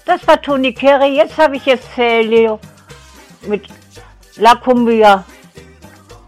Das war Toni Keri. Jetzt habe ich Leo mit La Cumbia.